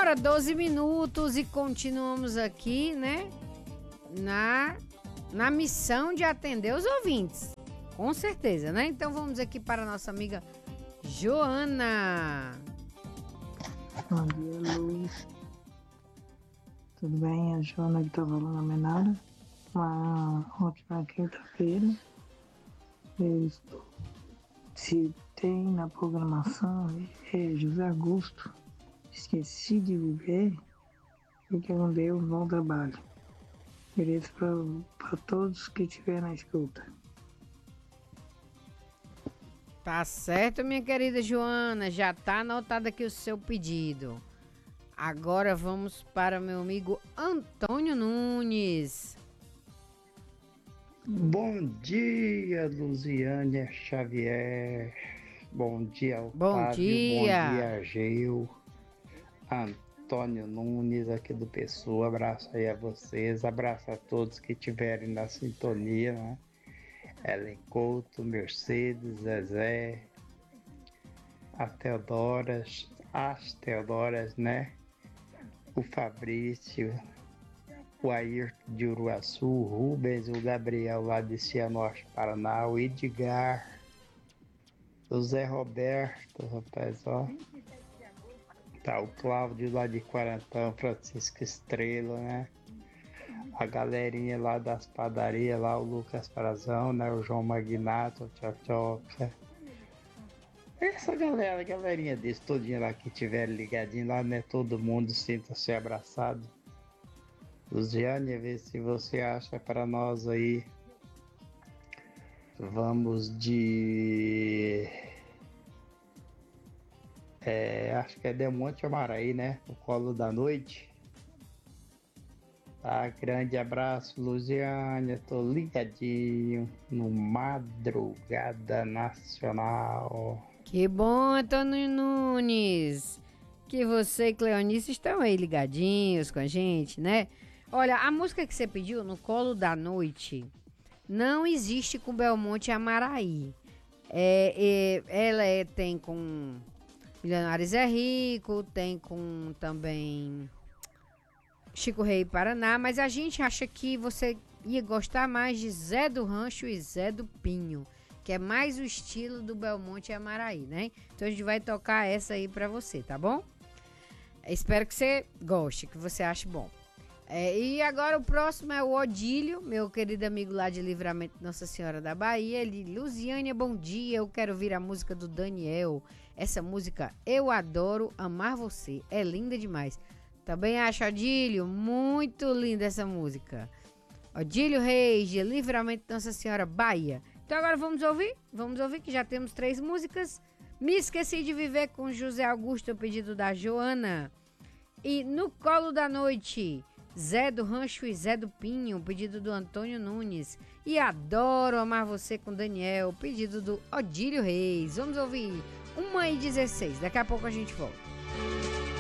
hora, 12 minutos e continuamos aqui, né? Na missão de atender os ouvintes. Com certeza, né? Então vamos aqui para a nossa amiga Joana. Bom dia, Luz. Tudo bem? A Joana que tá falando a Menara. Uma ótima quinta-feira. Se tem na programação José Augusto, Esqueci de Viver, e que não deu um bom trabalho. Beleza para todos que estiverem na escuta. Tá certo, minha querida Joana, já tá anotado aqui o seu pedido. Agora vamos para meu amigo Antônio Nunes. Bom dia, Luziânia Xavier. Bom dia, Otávio. Bom dia. Bom dia, Gil. Antônio Nunes aqui do Pessoa. Abraço aí a vocês. Abraço a todos que estiverem na sintonia, né? Ellen Couto, Mercedes, Zezé, as Teodoras, né? O Fabrício, o Ayrton de Uruaçu, o Rubens, o Gabriel lá de Cianorte, Paraná, o Edgar, o Zé Roberto, rapaz, ó. Tá, o Cláudio lá de Quarantão, Francisco Estrela, né? A galerinha lá das padarias, lá o Lucas Frazão, né? O João Magnato, o Tchotchoca. Essa galerinha desse todinha lá que tiver ligadinho lá, né? Todo mundo sinta-se abraçado. Luziane, vê se você acha para nós aí. Vamos de... acho que é Demonte Amaraí, né? O Colo da Noite. Tá, grande abraço, Luziane. Tô ligadinho no Madrugada Nacional. Que bom, Antônio Nunes. Que você e Cleonice estão aí ligadinhos com a gente, né? Olha, a música que você pediu, No Colo da Noite, não existe com Belmonte Amaraí. Ela tem com Milionários é Rico, tem com também Chico Rei Paraná, mas a gente acha que você ia gostar mais de Zé do Rancho e Zé do Pinho, que é mais o estilo do Belmonte Amaraí, né? Então a gente vai tocar essa aí pra você, tá bom? Espero que você goste, que você ache bom. E agora o próximo é o Odílio, meu querido amigo lá de Livramento Nossa Senhora da Bahia. Ele, Luziânia, bom dia, eu quero ouvir a música do Daniel. Essa música, Eu Adoro Amar Você, é linda demais. Também acho, Odílio, muito linda essa música. Odílio Reis, de Livramento Nossa Senhora, Bahia. Então agora vamos ouvir que já temos 3 músicas. Me Esqueci de Viver com José Augusto, o pedido da Joana. E No Colo da Noite, Zé do Rancho e Zé do Pinho, pedido do Antônio Nunes. E Adoro Amar Você com Daniel, pedido do Odílio Reis. Vamos ouvir 1h16, daqui a pouco a gente volta.